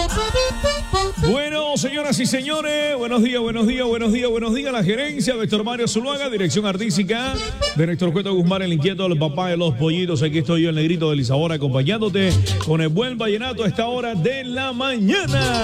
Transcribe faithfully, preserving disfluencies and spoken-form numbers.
Bueno, señoras y señores, buenos días, buenos días, buenos días, buenos días. La gerencia de Héctor Mario Zuluaga, dirección artística de Néstor Cueto Guzmán, el inquieto, el papá de los pollitos. Aquí estoy yo, el negrito de Lisabora, acompañándote con el buen vallenato a esta hora de la mañana.